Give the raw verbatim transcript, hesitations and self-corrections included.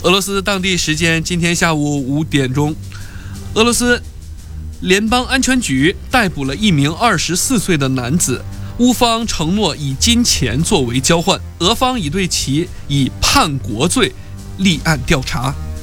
俄罗斯当地时间今天下午五点钟，俄罗斯联邦安全局逮捕了一名二十四岁的男子，乌方承诺以金钱作为交换，俄方已对其以叛国罪立案调查。